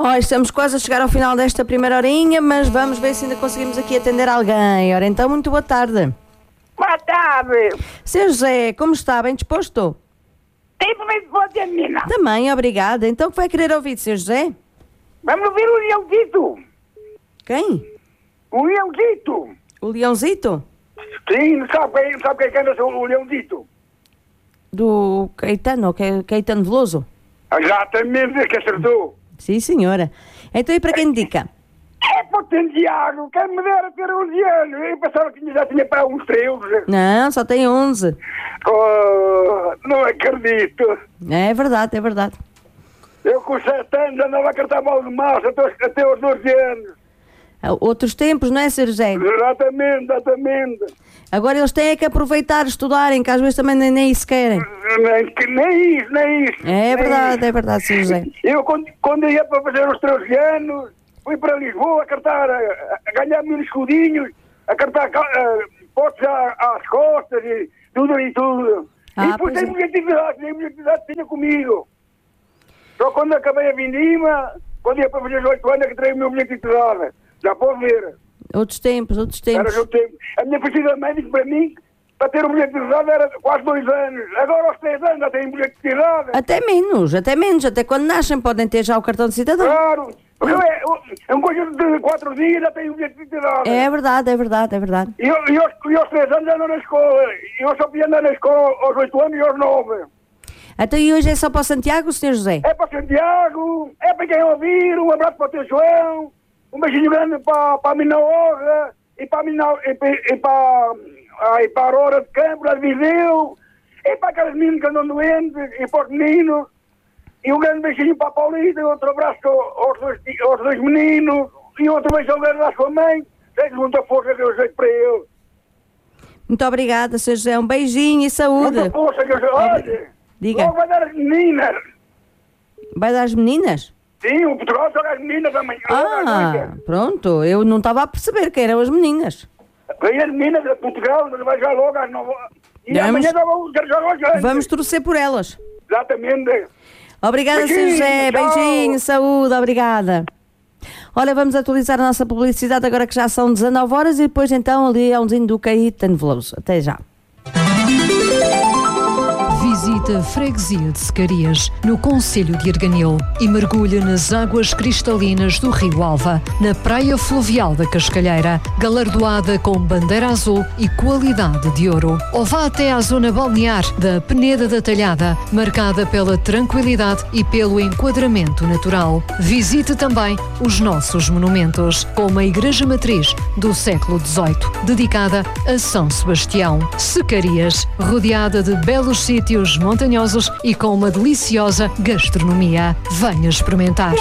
Estamos quase a chegar ao final desta primeira horinha, mas vamos ver se ainda conseguimos aqui atender alguém. Ora, então, muito boa tarde. Boa tarde. Sr. José, como está? Bem disposto? Tempo bem disposto, menina. Também, obrigada. Então, o que vai querer ouvir, Sr. José? Vamos ouvir o Leãozito. Quem? O Leãozito. O Leãozito? Sim, sabe quem canta o Leãozito? Do Caetano, Caetano Veloso? Exatamente, que acertou. Sim, senhora. Então, e para quem indica? É para o Santiago, quem me dera ter 11 anos. Eu pensava que já tinha para uns 13. Não, só tem 11. Não acredito. É verdade, é verdade. Eu com 7 anos andava a cartar mal de massa até aos 12 anos. Outros tempos, não é, Sr. José? Exatamente. Agora eles têm que aproveitar, estudarem, que às vezes também nem isso querem. Nem isso. É verdade, Sr. José. Eu, quando ia para fazer os 13 anos, fui para Lisboa a cartar, a ganhar 1000 escudinhos, a cartar potes às costas e tudo. E depois tem muita atividade tinha comigo. Só quando acabei a vindima, quando ia para fazer os 8 anos, é que traí o meu bilhete de atividade. Já pode ver. Outros tempos. Era o tempo. A minha precisa médico para mim, para ter o bilhete de atividade, era quase 2 anos. Agora aos 3 anos já tem o bilhete de atividade. Até menos. Até quando nascem podem ter já o cartão de cidadão. Claro. É uma coisa de 4 dias já tem o bilhete de atividade. É verdade. E aos 3 anos já andam na escola. Eu só podia andar na escola aos 8 anos e aos 9. Então e hoje é só para o Santiago, Sr. José? É para Santiago, é para quem ouvir, um abraço para o teu João, um beijinho grande para a Mina Orra e para a Aurora de Campo, lá de Viseu, e para aquelas meninas que andam doentes, e para os meninos, e um grande beijinho para a Paulita, e outro abraço aos dois meninos, e outro beijão grande à sua mãe, seja muita força que eu sei para ele. Muito obrigada, Sr. José, um beijinho e saúde. Muita força que eu sei, olha, diga. Logo vai dar as meninas. Vai dar as meninas? Sim, o Portugal joga as meninas amanhã. Pronto, eu não estava a perceber quem eram as meninas. Vem as meninas de Portugal, vai já logo às 9. E amanhã joga os grandes. Vamos torcer por elas. Exatamente. Obrigada, Sr. José. Beijinho, saúde, obrigada. Olha, vamos atualizar a nossa publicidade agora que já são 19 horas e depois então ali é um do Caetano Veloso. Até já. Visita a freguesia de Secarias, no concelho de Arganil, e mergulha nas águas cristalinas do Rio Alva, na praia fluvial da Cascalheira, galardoada com bandeira azul e qualidade de ouro. Ou vá até à zona balnear da Peneda da Talhada, marcada pela tranquilidade e pelo enquadramento natural. Visite também os nossos monumentos, como a Igreja Matriz do século XVIII, dedicada a São Sebastião. Secarias, rodeada de belos sítios montanhosos e com uma deliciosa gastronomia. Venha experimentar.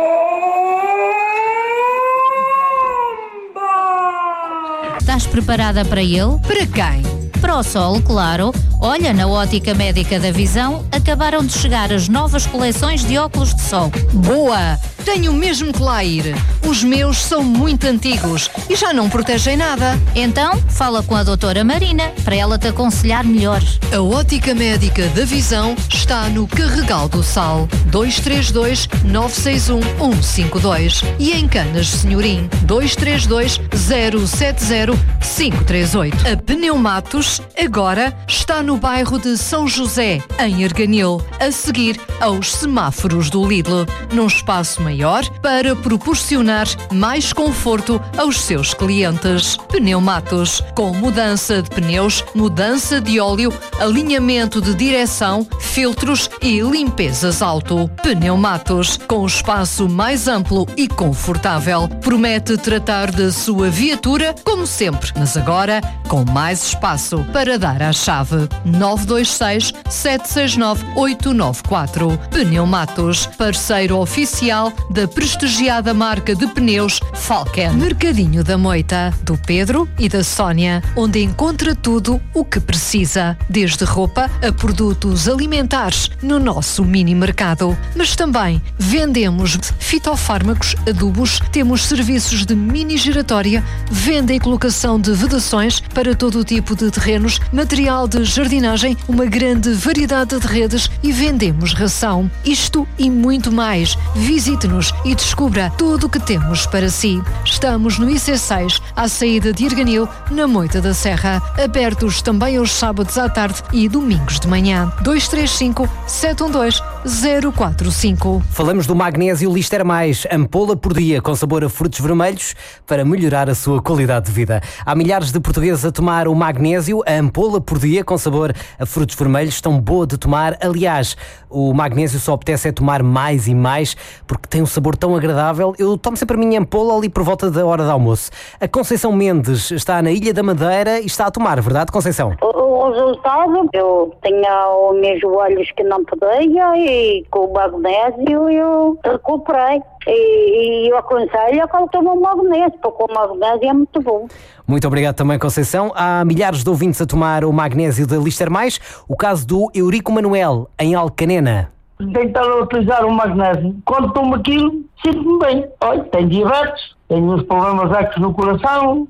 Estás preparada para ele? Para quem? Para o sol, claro. Olha, na Ótica Médica da Visão acabaram de chegar as novas coleções de óculos de sol. Boa! Tenho mesmo que lá ir. Os meus são muito antigos e já não protegem nada. Então, fala com a doutora Marina para ela te aconselhar melhor. A Ótica Médica da Visão está no Carregal do Sal, 232-961-152 e em Canas Senhorim, 232-070-538. A Pneumatos agora está no bairro de São José, em Arganil, a seguir aos semáforos do Lidl, num espaço maior para proporcionar mais conforto aos seus clientes. Pneumatos, com mudança de pneus, mudança de óleo, alinhamento de direção, filtros e limpezas auto. Pneumatos, com espaço mais amplo e confortável, promete tratar da sua viatura como sempre, mas agora com mais espaço para dar a chave. 926-769-894. Pneumatos, parceiro oficial da prestigiada marca de pneus Falken. Mercadinho da Moita, do Pedro e da Sónia, onde encontra tudo o que precisa, desde roupa a produtos alimentares no nosso mini mercado. Mas também vendemos fitofármacos, adubos, temos serviços de mini giratória, venda e colocação de vedações para todo o tipo de terrenos, material de jardinagem, uma grande variedade de redes e vendemos ração. Isto e muito mais. Visite Visite-nos e descubra tudo o que temos para si. Estamos no IC6, à saída de Erganil, na Moita da Serra. Abertos também aos sábados à tarde e domingos de manhã. 235-712-045. Falamos do magnésio Lister Mais, ampola por dia com sabor a frutos vermelhos para melhorar a sua qualidade de vida. Há milhares de portugueses a tomar o magnésio, a ampola por dia com sabor a frutos vermelhos, tão boa de tomar. Aliás, o magnésio só apetece é tomar mais e mais porque tem um sabor tão agradável. Eu tomo sempre a minha ampola ali por volta da hora de almoço. A Conceição Mendes está na Ilha da Madeira e está a tomar, verdade, Conceição? O resultado, eu tinha os meus joelhos que não podia e com o magnésio eu recuperei. E eu aconselho a colocar o magnésio, porque o magnésio é muito bom. Muito obrigado também, Conceição. Há milhares de ouvintes a tomar o magnésio da Lister Mais. O caso do Eurico Manuel, em Alcanena. Tentar utilizar o magnésio. Quando tomo aquilo, sinto-me bem. Olha, tenho diabetes, tenho uns problemas extras no coração.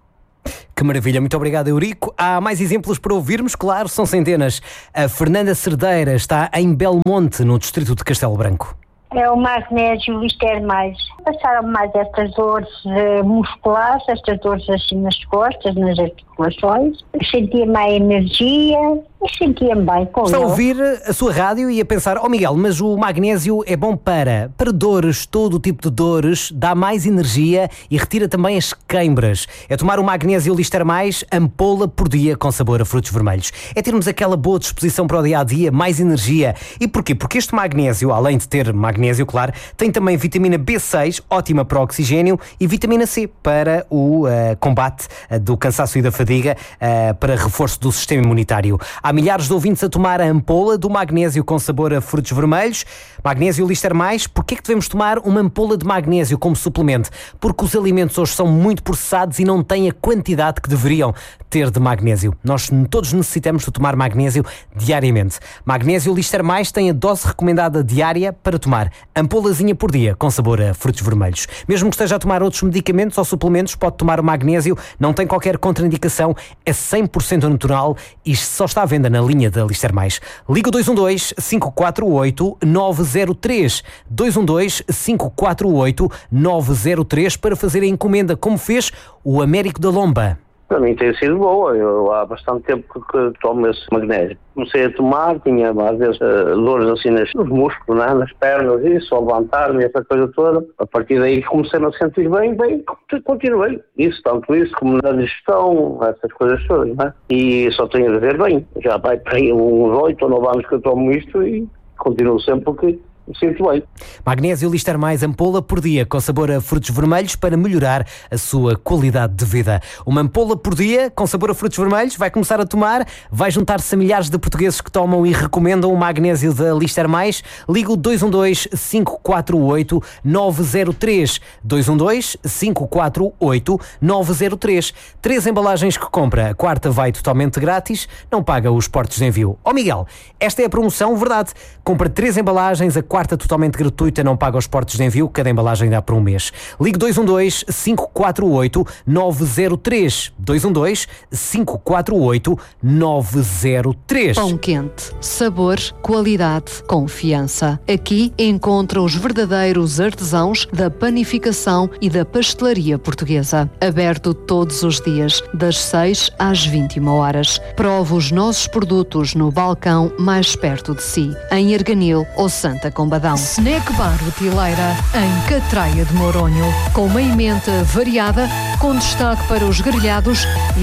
Que maravilha, muito obrigado, Eurico. Há mais exemplos para ouvirmos, claro, são centenas. A Fernanda Cerdeira está em Belmonte, no distrito de Castelo Branco. É o magnésio Lister Mais. Passaram mais estas dores musculares, estas dores assim nas costas, nas articulações. Eu sentia mais energia e sentia-me bem com Está ele. a ouvir a sua rádio e a pensar, Miguel, mas o magnésio é bom para dores, todo o tipo de dores, dá mais energia e retira também as queimbras. É tomar o magnésio Lister Mais, ampola por dia com sabor a frutos vermelhos. É termos aquela boa disposição para o dia-a-dia, mais energia. E porquê? Porque este magnésio, além de ter magnésio, claro, tem também vitamina B6, ótima para o oxigênio, e vitamina C para o combate do cansaço e da fadiga, para reforço do sistema imunitário. Há milhares de ouvintes a tomar a ampola do magnésio com sabor a frutos vermelhos. Magnésio Lister Mais. Porquê é que devemos tomar uma ampola de magnésio como suplemento? Porque os alimentos hoje são muito processados e não têm a quantidade que deveriam ter de magnésio. Nós todos necessitamos de tomar magnésio diariamente. Magnésio Lister Mais tem a dose recomendada diária para tomar. Ampolazinha por dia com sabor a frutos vermelhos. Mesmo que esteja a tomar outros medicamentos ou suplementos, pode tomar o magnésio, não tem qualquer contraindicação, é 100% natural e só está à venda na linha da Lister Mais. Liga o 212-548-903. 212-548-903 para fazer a encomenda, como fez o Américo da Lomba. Para mim tem sido boa, eu há bastante tempo que tomo esse magnésio. Comecei a tomar, tinha às vezes dores assim nos músculos, né? Nas pernas, isso, ao levantar-me, essa coisa toda. A partir daí comecei-me a sentir bem, continuei. Tanto isso como na digestão, essas coisas todas, né? E só tenho a ver bem. Já vai para aí uns 8 ou 9 anos que eu tomo isto e continuo sempre porque me sinto bem. Magnésio Lister Mais, ampola por dia com sabor a frutos vermelhos para melhorar a sua qualidade de vida. Uma ampola por dia com sabor a frutos vermelhos, vai começar a tomar, vai juntar-se a milhares de portugueses que tomam e recomendam o magnésio da Lister Mais. Liga o 212-548-903. 212-548-903. 3 embalagens que compra, a quarta vai totalmente grátis, não paga os portos de envio. Miguel, esta é a promoção, verdade? Compra 3 embalagens, a quarta totalmente gratuita, não paga os portos de envio, cada embalagem dá por um mês. Ligue 212-548-903. 212-548-903. Pão quente, sabor, qualidade, confiança. Aqui encontra os verdadeiros artesãos da panificação e da pastelaria portuguesa. Aberto todos os dias, das 6 às 21 horas. Prove os nossos produtos no balcão mais perto de si, em Erganil ou Santa Combadão. Snack Bar Utileira, em Catraia de Moronho, com uma emenda variada, com destaque para os grelhados